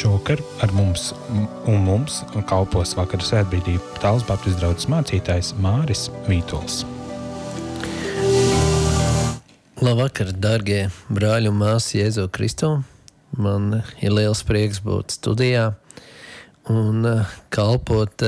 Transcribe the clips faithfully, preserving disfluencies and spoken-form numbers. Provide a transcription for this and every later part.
Šovakar ar mums un mums kalpos vakara svētbrīdī Talsu Baptistu draudzes mācītājs Māris Vītols. Labvakar, dargie brāļi un māsas Jēzu Kristu. Man ir liels prieks būt studijā un kalpot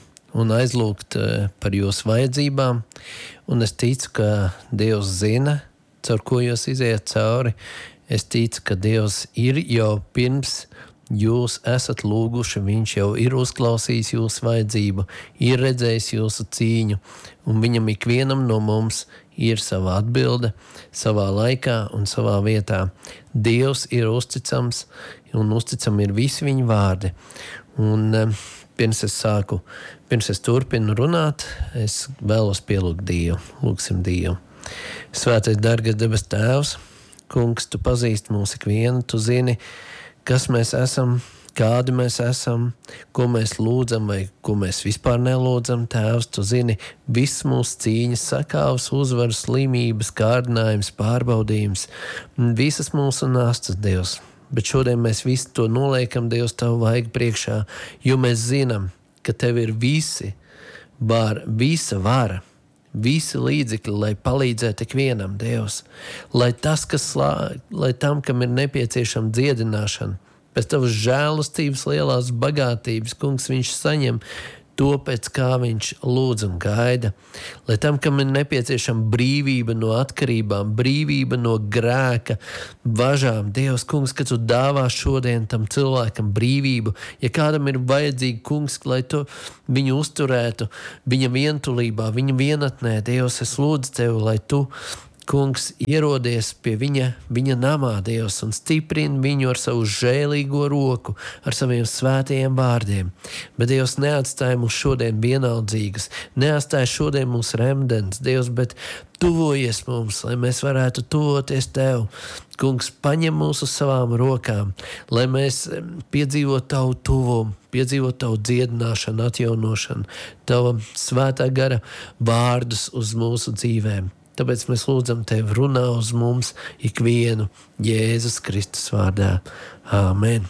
un aizlūgt par jūsu vajadzībām. Un es ticu, ka Dievs zina, caur ko jūs iziet cauri. Es ticu, ka Dievs ir jau pirms jūs esat lūguši, viņš jau ir uzklausījis jūsu vajadzību, ir redzējis jūsu cīņu, un viņam ikvienam no mums ir sava atbilde, savā laikā un savā vietā. Dievs ir uzticams, un uzticami ir visi viņa vārdi. Un pirms es sāku, pirms es turpinu runāt, es vēlos pielūgt Dievu. Lūgsim Dievu. Svētais, dargais debes Tēvs, Kungs, tu pazīsti mūs ikvienu, tu zini, kas mēs esam, kādi mēs esam, ko mēs lūdzam vai ko mēs vispār nelūdzam. Tēvs, tu zini viss mūsu cīņas, sakāvas, uzvaras, slimības, kārdinājums, pārbaudījums, visas mūsu nastas, Dievs. Bet šodien mēs visu to noliekam, Dievs, tavu vaigu priekšā, jo mēs zinām, ka tev ir visi var, visa vara, visi līdzekļi, lai palīdzētu ikvienam, Dievs. Lai tas, kas slā, lai tam, kam ir nepieciešama dziedināšana, pēc tavas žēlastības lielās bagātības, Kungs, viņš saņem to, pēc kā viņš lūdz un gaida. Lai tam, kam ir nepieciešama brīvība no atkarībām, brīvība no grēka, važām, Dievs, Kungs, ka tu dāvā šodien tam cilvēkam brīvību. Ja kādam ir vajadzīgi, Kungs, lai tu viņu uzturētu viņa vientulībā, viņa vienatnē, Dievs, es lūdzu tevi, lai tu, Kungs, ierodies pie viņa, viņa namā, Dievs, un stiprini viņu ar savu žēlīgo roku, ar saviem svētajiem vārdiem. Bet, Dievs, neatstāj mūs šodien vienaldzīgas, neatstāj šodien mūs remdens, Dievs, bet tuvojies mums, lai mēs varētu tuvoties tev. Kungs, paņem mūs uz savām rokām, lai mēs piedzīvot tavu tuvumu, piedzīvot tavu dziedināšanu, atjaunošanu, tava svētā gara vārdus uz mūsu dzīvēm. Tāpēc mēs lūdzam tevi, runā uz mums ikvienu Jēzus Kristus vārdā. Āmen.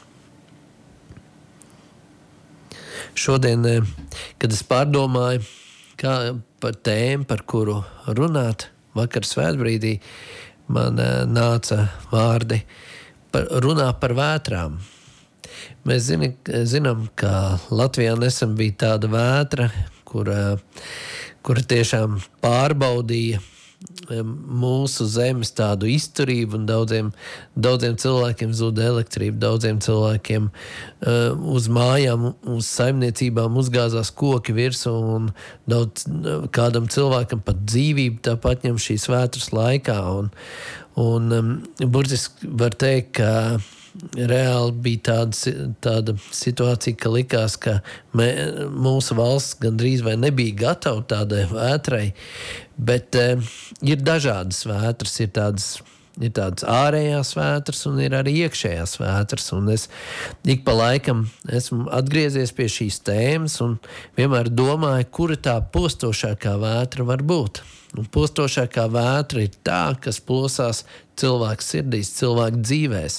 Šodien, kad es pārdomāju kā par tēmu, par kuru runāt vakar svētbrīdī, man nāca vārdi par, runā par vētrām. Mēs zini, zinām, ka Latvijā nesen bija tāda vētra, kura, kura tiešām pārbaudīja mūsu zemes tādu izturību, un daudziem, daudziem cilvēkiem zuda elektrība, daudziem cilvēkiem uh, uz mājām, uz saimniecībām uzgāzās koki virsū, un daudz, kādam cilvēkam pat dzīvību tāpat ņem šīs vētras laikā. Un, un um, burtiski var teikt, ka reāli bija tāda, tāda situācija, ka likās, ka mē, mūsu valsts gandrīz vai nebija gatava tādai vētrai, bet e, ir dažādas vētras, ir tādas, ir tādas ārējās vētras un ir arī iekšējās vētras, un es ik pa laikam esmu atgriezies pie šīs tēmas un vienmēr domāju, kura tā postošākā vētra var būt. Un postošākā vētra ir tā, kas plosās cilvēku sirdīs, cilvēku dzīvēs.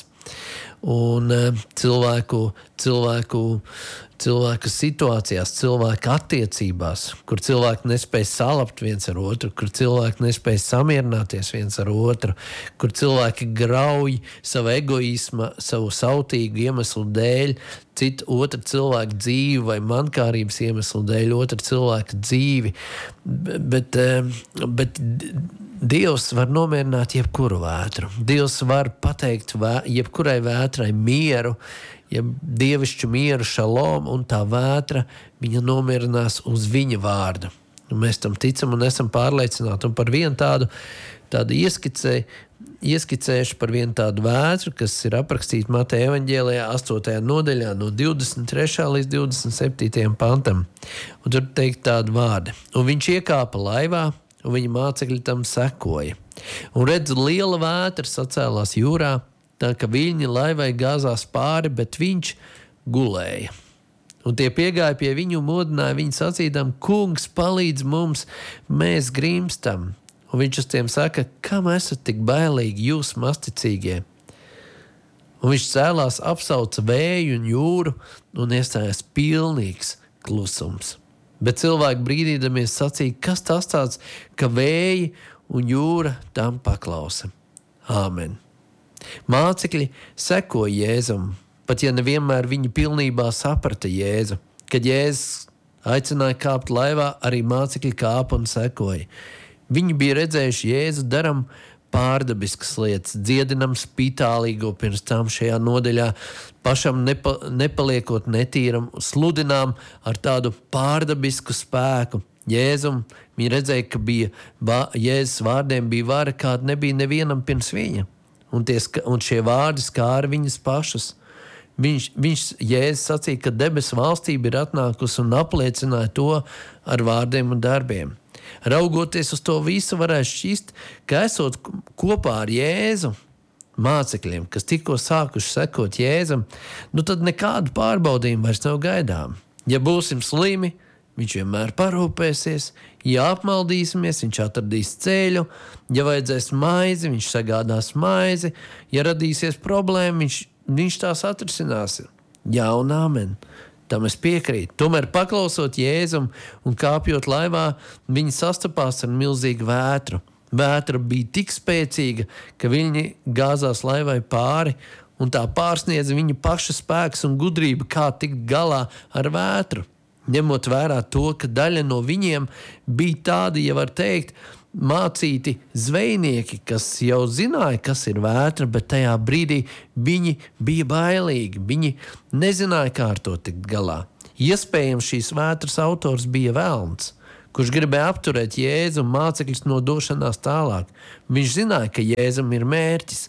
Un cilvēku, cilvēku, cilvēku situācijās, cilvēku attiecībās, kur cilvēki nespēj salapt viens ar otru, kur cilvēki nespēj samierināties viens ar otru, kur cilvēki grauj savu egoismu, savu sautīgu iemeslu dēļ, citu otru cilvēku dzīvi vai mankārības iemeslu dēļ otru cilvēku dzīvi. Bet, bet Dievs var nomierināt jebkuru vētru. Dievs var pateikt vē, jebkurai vētrai mieru, jeb dievišķu mieru, šalom, un tā vētra viņa nomierinās uz viņa vārdu. Un mēs tam ticam un esam pārliecināti. Un par vienu tādu, tādu ieskicē, ieskicējuši par vienu tādu vētru, kas ir aprakstīta Mateja evaņģēlijā astotajā nodaļā no divdesmit trešā līdz divdesmit septītajam pantam. Un tur teikt tādu vārdu. Un viņš iekāpa laivā, un viņa mācekļi tam sekoja. Un redz, liela vētra sacēlās jūrā, tā ka viļņi laivai gāzās pāri, bet viņš gulēja. Un tie piegāja pie viņu un modināja viņu sacīdam, kungs, palīdz mums, mēs grimstam. Un viņš uz tiem saka, kam esat tik bailīgi jūs masticīgie? Un viņš cēlās, apsauca vēju un jūru, un iestājās pilnīgs klusums. Bet cilvēki brīdīdamies sacīja, kas tas tāds, ka vēji un jūra tam paklausa. Āmen. Mācekļi sekoja Jēzum, pat ja nevienmēr viņi pilnībā saprata Jēzu. Kad Jēzus aicināja kāpt laivā, arī mācekļi kāpa un sekoja. Viņi bija redzējuši Jēzu daram pārdabiskas lietas, dziedinam spītālīgo pirms tam šajā nodaļā, pašam nepa, nepaliekot netīram, sludinām ar tādu pārdabisku spēku. Jēzum, viņi redzēja, ka bija, Jēzus vārdiem bija vara, kāda nebija nevienam pirms viņa. Un, tie, un šie vārdi skāra viņas pašas. Viņš, viņš Jēzus sacīja, ka debesu valstība ir atnākusi un apliecināja to ar vārdiem un darbiem. Raugoties uz to visu, varētu šķist, ka esot kopā ar Jēzu mācekļiem, kas tikko sākuši sekot Jēzum, nu tad nekādu pārbaudījumu vairs nav gaidām. Ja būsim slimi, viņš vienmēr parūpēsies, ja apmaldīsimies, viņš atradīs ceļu, ja vajadzēs maizi, viņš sagādās maizi, ja radīsies problēma, viņš, viņš tās atrisinās. Jā un āmen. Tam es piekrītu. Tomēr paklausot Jēzum un kāpjot laivā, viņi sastapās ar milzīgu vētru. Vētra bija tik spēcīga, ka viņi gāzās laivai pāri, un tā pārsniedza viņa paša spēks un gudrība, kā tikt galā ar vētru. Ņemot vērā to, ka daļa no viņiem bija tādi, ja var teikt, mācīti zvejnieki, kas jau zināja, kas ir vētra, bet tajā brīdī viņi bija bailīgi. Viņi nezināja, kā ar to tikt galā. Iespējams, šīs vētras autors bija velns, kurš gribēja apturēt Jēzu un mācekļus no došanās tālāk. Viņš zināja, ka Jēzum ir mērķis.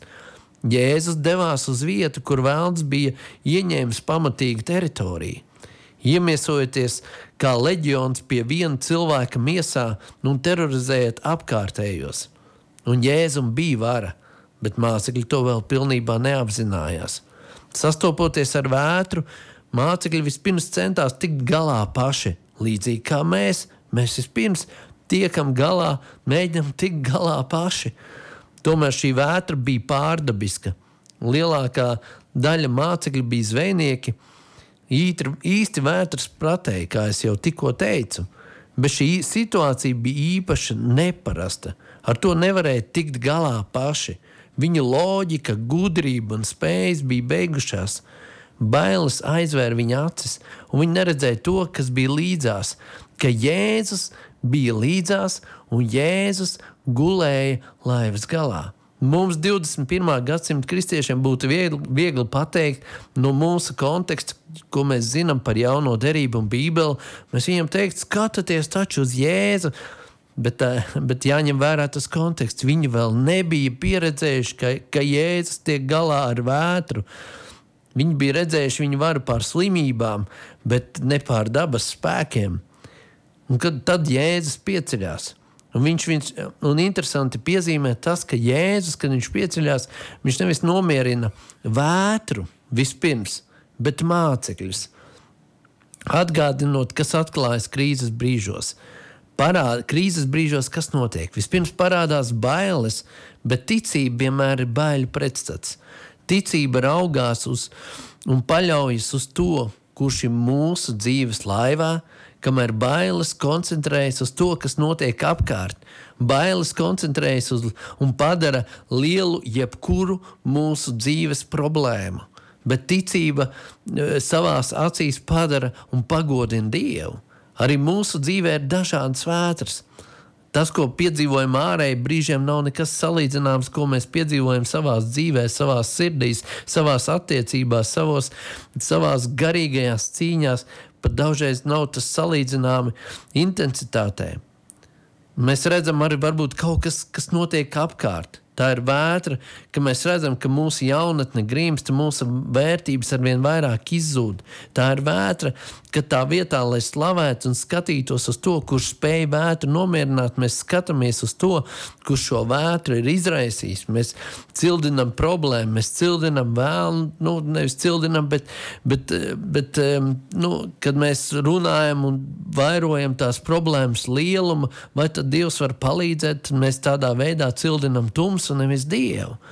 Jēzus devās uz vietu, kur velns bija ieņēmis pamatīgu teritoriju. Iemiesojoties kā leģions pie viena cilvēka miesā un terorizējot apkārtējos. Un Jēzum bija vara, bet mācekļi to vēl pilnībā neapzinājās. Sastopoties ar vētru, mācekļi vispirms centās tikt galā paši. Līdzīgi kā mēs, mēs vispirms tiekam galā, mēģinam tikt galā paši. Tomēr šī vētra bija pārdabiska. Lielākā daļa mācekļi bija zvejnieki, Ītri, īsti vētras pratēji, kā es jau tikko teicu, bet šī situācija bija īpaši neparasta. Ar to nevarēja tikt galā paši. Viņa loģika, gudrība un spējas bija beigušās. Bailes aizvēra viņa acis, un viņa neredzēja to, kas bija līdzās, ka Jēzus bija līdzās un Jēzus gulēja laivas galā. Mums divdesmit pirmā gadsimta kristiešiem būtu viegli, viegli pateikt no mūsu konteksta, ko mēs zinām par jauno derību un Bībeli. Mēs viņam teikt, skatieties taču uz Jēzu, bet, bet jāņem vērā tas konteksts. Viņi vēl nebija pieredzējuši, ka, ka Jēzus tiek galā ar vētru. Viņi bija redzējuši viņu varu pār slimībām, bet ne pār dabas spēkiem. Un kad tad Jēzus pieceļās. Un, viņš, viņš, un interesanti piezīmē tas, ka Jēzus, kad viņš pieceļās, viņš nevis nomierina vētru vispirms, bet mācekļus. Atgādinot, kas atklājas krīzes brīžos. Parāda, krīzes brīžos, kas notiek? Vispirms parādās bailes, bet ticība vienmēr ir baiļu pretstats. Ticība raugās uz un paļaujas uz to, kurš ir mūsu dzīves laivā, kamēr bailes koncentrējas uz to, kas notiek apkārt. Bailes koncentrējas uz un padara lielu jebkuru mūsu dzīves problēmu. Bet ticība savās acīs padara un pagodina Dievu. Arī mūsu dzīvē ir dažādas vētras. Tas, ko piedzīvojam ārēji, brīžiem nav nekas salīdzināms, ko mēs piedzīvojam savās dzīvēs, savās sirdīs, savās attiecībās, savos, savās garīgajās cīņās. Pat daudzreiz nav tas salīdzināmi intensitātē. Mēs redzam arī varbūt kaut kas, kas notiek apkārt. Tā ir vētra, ka mēs redzam, ka mūsu jaunatne grimsta, mūsu vērtības arvien vairāk izzūd. Tā ir vētra, ka tā vietā, lai slavētu un skatītos uz to, kurš spēj vētru nomierināt, mēs skatāmies uz to, kurš šo vētru ir izraisījis. Mēs cildinam problēmu, mēs cildinam vēlnu, nu, nevis cildinam, bet, bet, bet nu, kad mēs runājam un vairojam tās problēmas lielumu, vai tad Dievs var palīdzēt, mēs tādā veidā cildinam tums un nevis Dievu.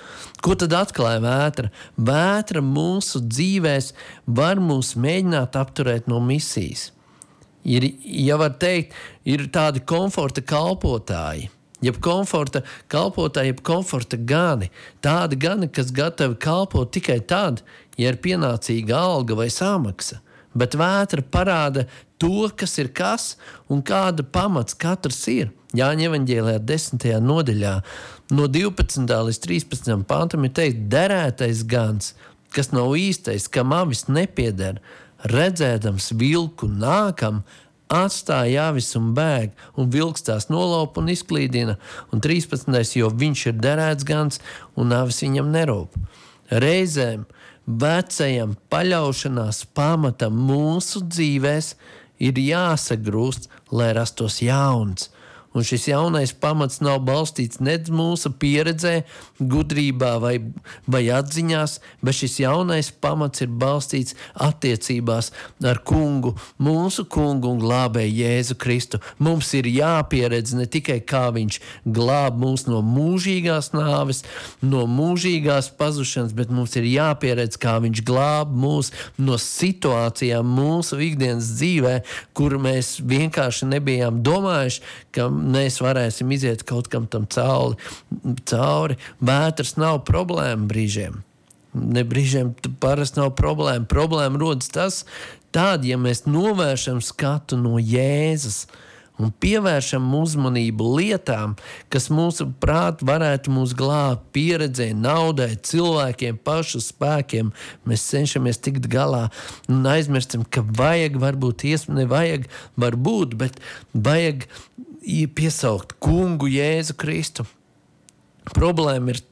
Ko tad atklāja vētra? Vētra mūsu dzīvēs var mūs mēģināt apturēt no misijas. Ir, ja var teikt, ir tādi komforta kalpotāji, jeb komforta kalpotāji, jeb komforta gani. Tādi gani, kas gatavi kalpot tikai tad, ja ir pienācīga alga vai samaksa. Bet vētra parāda to, kas ir kas un kāda pamats katrs ir. Jāņa evaņģēlijā desmitajā nodaļā no divpadsmitā līdz trīspadsmitajam pantam ir teikt, derētais gans, kas nav īstais, kam avis nepieder, redzēdams vilku nākam, atstāja avis un bēg, un vilks tās nolaupa un izklīdina. Un trīspadsmitais jo viņš ir derēts gans, un avis viņam nerūp. Reizēm vecajam paļaušanās pamatam mūsu dzīvēs ir jāsagrūst, lai rastos jauns. Un šis jaunais pamats nav balstīts nedz mūsu pieredzē, gudrībā vai, vai atziņās, bet šis jaunais pamats ir balstīts attiecībās ar kungu, mūsu kungu un glābēju Jēzu Kristu. Mums ir jāpieredz ne tikai kā viņš glāb mūs no mūžīgās nāves, no mūžīgās pazušanas, bet mums ir jāpieredz, kā viņš glāb mūs no situācijām mūsu ikdienas dzīvē, kur mēs vienkārši nebijām domājuši, ka mēs varēsim iziet kaut kam tam cauri. cauri. Vētras nav problēma brīžiem. Ne brīžiem parasti nav problēma. Problēma rodas tas, tad, ja mēs novēršam skatu no Jēzus un pievēršam uzmanību lietām, kas mūsu prāt varētu mūs glābt, pieredzē, naudai, cilvēkiem, pašu spēkiem. Mēs cenšamies tikt galā un aizmirstam, ka vajag, varbūt iesmē, nevajag, varbūt, bet vajag piesaukt kungu Jēzu Kristu. Problēma ir